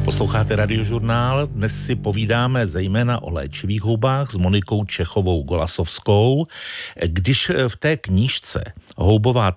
Posloucháte Radiožurnál, dnes si povídáme zejména o léčivých houbách s Monikou Čechovou Golasowskou. Když v té knížce Houbová